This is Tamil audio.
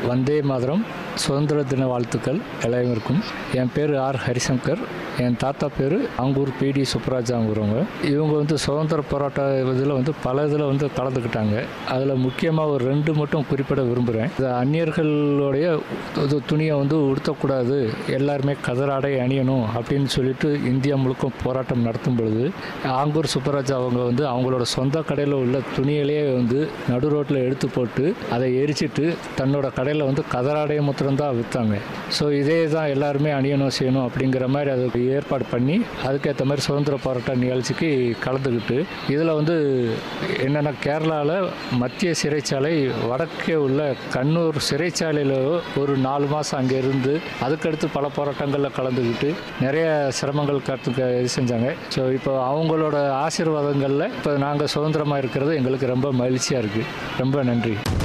வந்தே மாதரம் சுதந்திர தின வாழ்த்துக்கள் எல்லாருக்கும். என் பேர் ஆர் ஹரிசங்கர். என் தாத்தா பேர் ஆங்கூர் பிடி சுப்பராஜாங்கிறவங்க. இவங்க சுதந்திர போராட்ட இதில் பல இதில் கலந்துக்கிட்டாங்க. அதில் முக்கியமாக ஒரு 2 மட்டும் குறிப்பிட விரும்புகிறேன். இந்த அந்நியர்களுடைய துணியை உடுத்தக்கூடாது, எல்லாருமே கதராடை அணியணும் அப்படின்னு சொல்லிட்டு இந்தியா முழுக்க போராட்டம் நடத்தும் பொழுது ஆங்கூர் சுப்பராஜா அவங்க அவங்களோட சொந்த கடையில் உள்ள துணியிலேயே நடு ரோட்டில் எடுத்து போட்டு அதை எரிச்சிட்டு தன்னோட கடையில் கதராடையை மாத்திரம்தான் விற்றாங்க. ஸோ இதே தான் எல்லாருமே அணியணும் செய்யணும் அப்படிங்கிற மாதிரி அதுக்கு ஏற்பாடு பண்ணி அதுக்கேற்ற மாதிரி சுதந்திர போராட்ட நிகழ்ச்சிக்கு கலந்துக்கிட்டு இதில் என்னென்னா கேரளாவில் மத்திய சிறைச்சாலை வடக்கே உள்ள கண்ணூர் சிறைச்சாலையில் ஒரு 4 மாதம் அங்கே இருந்து அதுக்கடுத்து பல போராட்டங்களில் கலந்துக்கிட்டு நிறைய சிரமங்கள் இது செஞ்சாங்க. ஸோ இப்போ அவங்களோட ஆசீர்வாதங்களில் இப்போ நாங்கள் சுதந்திரமாக இருக்கிறது எங்களுக்கு ரொம்ப மகிழ்ச்சியாக இருக்குது. ரொம்ப நன்றி.